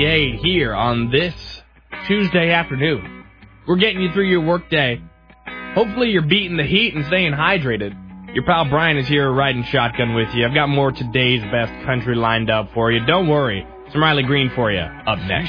here on this Tuesday afternoon. We're getting you through your workday. Hopefully you're beating the heat and staying hydrated. Your pal Brian is here riding shotgun with you. I've got more today's best country lined up for you. Don't worry. Some Riley Green for you up next.